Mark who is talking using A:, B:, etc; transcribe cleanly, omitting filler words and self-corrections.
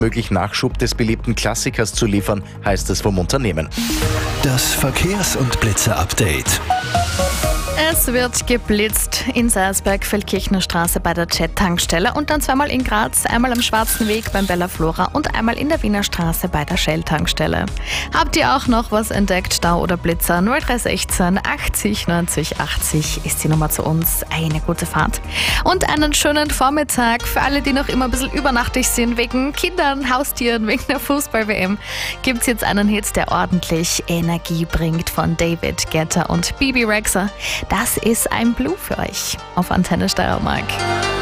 A: möglich Nachschub des beliebten Klassikers zu liefern, heißt es vom Unternehmen.
B: Das Verkehrs- und Blitzer-Update.
C: Es wird geblitzt in Salzberg, Feldkirchner Straße bei der Jet-Tankstelle und dann zweimal in Graz, einmal am Schwarzen Weg beim Bella Flora und einmal in der Wiener Straße bei der Shell-Tankstelle. Habt ihr auch noch was entdeckt, Stau oder Blitzer? 0316 80 90 80 ist die Nummer zu uns. Eine gute Fahrt. Und einen schönen Vormittag für alle, die noch immer ein bisschen übernachtig sind, wegen Kindern, Haustieren, wegen der Fußball-WM. Gibt's jetzt einen Hit, der ordentlich Energie bringt von David Guetta und Bibi Rexha. Das ist ein Blue für euch auf Antenne Steiermark.